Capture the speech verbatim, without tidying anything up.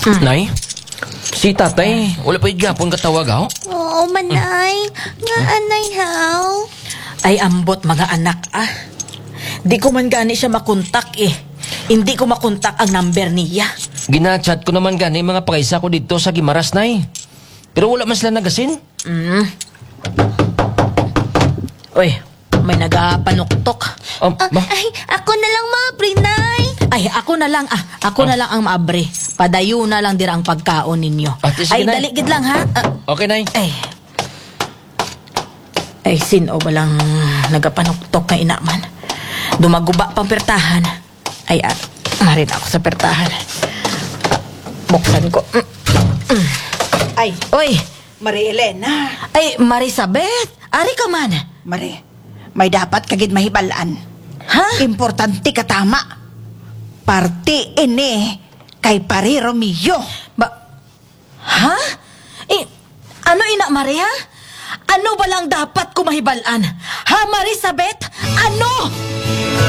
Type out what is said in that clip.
Nay, si tatay, wala pa igapon katawag ako. Oo, manay. Nga anay haw. Ay ambot mga anak ah. Di ko man gani siya makontak eh. Hindi ko makontak ang number niya. Ginachat ko naman gani mga pakaisa ko dito sa Gimaras, Nay. Pero wala man sila nagasin. Mm. Uy, may nagapanuktok. Um, Ah, ma? ay, ako na lang maabri, nay. Ay, ako na lang ah. Ako na lang ang maabre. Padayo na lang dira ang pagkaon ninyo. Ah, sige, Ay, Nay. dali gid lang ha. Ah, Okay, Nay. ay. Ay, sino ba lang nagapanuktok na inaman? Dumaguba pang pertahan. Ay, ah, marin ako sa pertahan. Buksan ko. Mm, mm. Ay, oy, Maria Elena. ay, Marisabeth, ari ka man. Mari, may dapat kagid mahibalaan. Ha? Importante ka tama. Parti ini kay Pari Romeo. Ba, ha? Eh, ano ina, Maria? Ano ba lang dapat ko mahibalaan? Ha, Marisabeth? Ano?